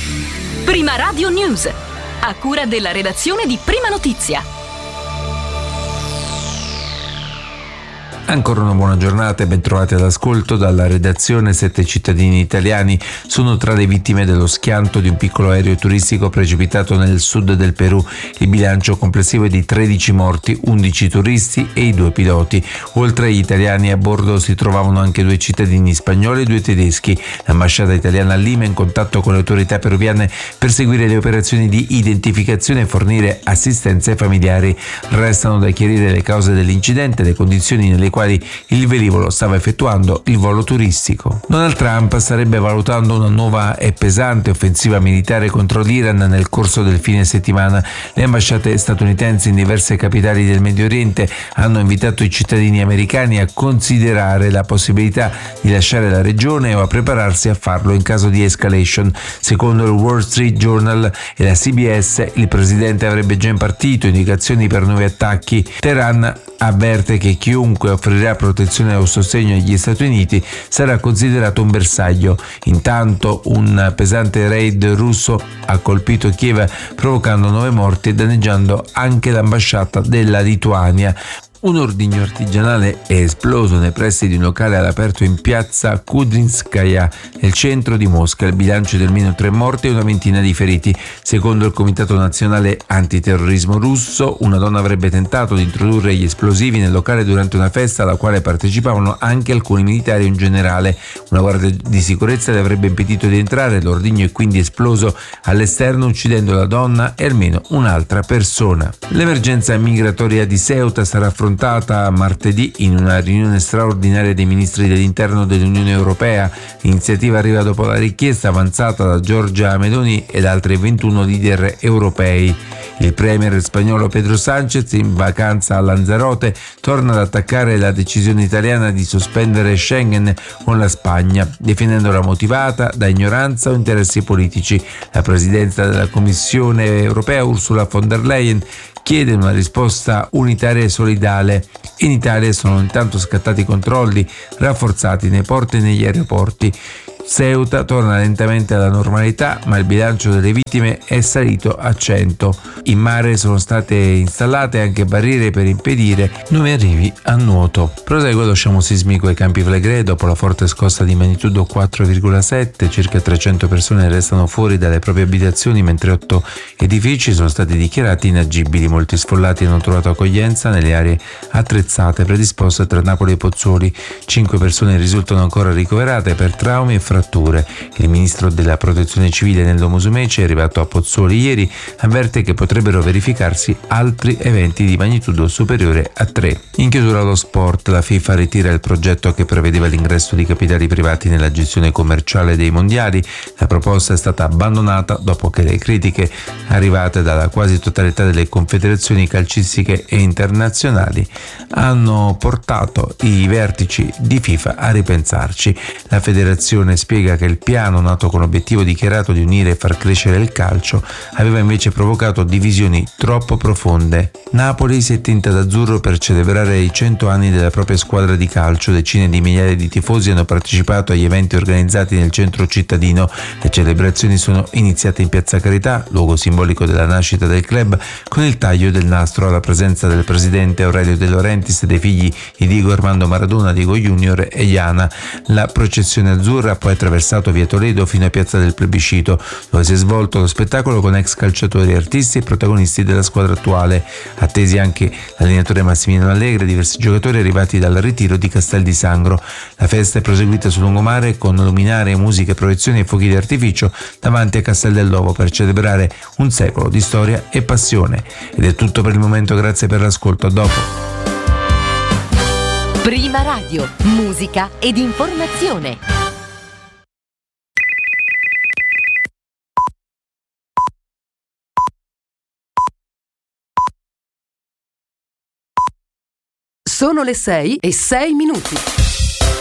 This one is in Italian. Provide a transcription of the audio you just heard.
Prima Radio News, a cura della redazione di Prima Notizia. Ancora una buona giornata e ben trovati all'ascolto dalla redazione. 7 cittadini italiani sono tra le vittime dello schianto di un piccolo aereo turistico precipitato nel sud del Perù. Il bilancio complessivo è di 13 morti, 11 turisti e i 2 piloti. Oltre agli italiani a bordo si trovavano anche 2 cittadini spagnoli e 2 tedeschi. L'ambasciata italiana a Lima è in contatto con le autorità peruviane per seguire le operazioni di identificazione e fornire assistenza ai familiari. Restano da chiarire le cause dell'incidente e le condizioni nelle quali il velivolo stava effettuando il volo turistico. Donald Trump starebbe valutando una nuova e pesante offensiva militare contro l'Iran nel corso del fine settimana. Le ambasciate statunitensi in diverse capitali del Medio Oriente hanno invitato i cittadini americani a considerare la possibilità di lasciare la regione o a prepararsi a farlo in caso di escalation. Secondo il Wall Street Journal e la CBS, il presidente avrebbe già impartito indicazioni per nuovi attacchi. Teheran avverte che chiunque offrirà protezione o sostegno agli Stati Uniti sarà considerato un bersaglio. Intanto un pesante raid russo ha colpito Kiev, provocando 9 morti e danneggiando anche l'ambasciata della Lituania. Un ordigno artigianale è esploso nei pressi di un locale all'aperto in piazza Kudrinskaya, nel centro di Mosca. Il bilancio è di almeno 3 morti e una ventina di feriti. Secondo il Comitato Nazionale Antiterrorismo russo, una donna avrebbe tentato di introdurre gli esplosivi nel locale durante una festa alla quale partecipavano anche alcuni militari e un generale. Una guardia di sicurezza le avrebbe impedito di entrare. L'ordigno è quindi esploso all'esterno, uccidendo la donna e almeno un'altra persona. L'emergenza migratoria di Ceuta sarà affrontata martedì in una riunione straordinaria dei ministri dell'interno dell'Unione Europea. L'iniziativa arriva dopo la richiesta avanzata da Giorgia Meloni ed altri 21 leader europei. Il premier spagnolo Pedro Sánchez, in vacanza a Lanzarote, torna ad attaccare la decisione italiana di sospendere Schengen con la Spagna, definendola motivata da ignoranza o interessi politici. La presidenta della Commissione europea, Ursula von der Leyen, chiede una risposta unitaria e solidale. In Italia sono intanto scattati controlli rafforzati nei porti e negli aeroporti. Ceuta torna lentamente alla normalità, ma il bilancio delle vittime è salito a 100. In mare sono state installate anche barriere per impedire nuovi arrivi a nuoto. Prosegue lo sciame sismico ai Campi Flegrei dopo la forte scossa di magnitudo 4,7. Circa 300 persone restano fuori dalle proprie abitazioni, mentre 8 edifici sono stati dichiarati inagibili. Molti sfollati hanno trovato accoglienza nelle aree attrezzate predisposte tra Napoli e Pozzuoli. 5 persone risultano ancora ricoverate per traumi e fratture. Il ministro della Protezione Civile Nello Musumeci, arrivato a Pozzuoli ieri, avverte che potrebbero verificarsi altri eventi di magnitudo superiore a 3. In chiusura allo sport, la FIFA ritira il progetto che prevedeva l'ingresso di capitali privati nella gestione commerciale dei mondiali. La proposta è stata abbandonata dopo che le critiche arrivate dalla quasi totalità delle confederazioni calcistiche e internazionali hanno portato i vertici di FIFA a ripensarci. La federazione spiega che il piano, nato con l'obiettivo dichiarato di unire e far crescere il calcio, aveva invece provocato divisioni troppo profonde. Napoli si è tinta d'azzurro per celebrare i 100 anni della propria squadra di calcio. Decine di migliaia di tifosi hanno partecipato agli eventi organizzati nel centro cittadino. Le celebrazioni sono iniziate in Piazza Carità, luogo simbolico della nascita del club, con il taglio del nastro alla presenza del presidente Aurelio De Laurentiis e dei figli di Diego Armando Maradona, Diego Junior e Iana. La processione azzurra ha poi attraversato via Toledo fino a Piazza del Plebiscito, dove si è svolto lo spettacolo con ex calciatori, artisti e protagonisti della squadra attuale. Attesi anche l'allenatore Massimiliano Allegri e diversi giocatori arrivati dal ritiro di Castel di Sangro. La festa è proseguita sul lungomare con luminarie, musiche, proiezioni e fuochi di artificio davanti a Castel dell'Ovo per celebrare un secolo di storia e passione. Ed è tutto per il momento, grazie per l'ascolto, a dopo. Prima Radio, musica ed informazione. Sono le 6:06.